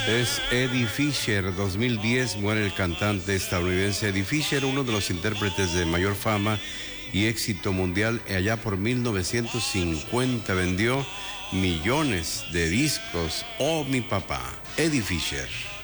Es Eddie Fisher. 2010 muere el cantante estadounidense Eddie Fisher, uno de los intérpretes de mayor fama y éxito mundial. Allá por 1950 vendió millones de discos. Oh, mi papá, Eddie Fisher.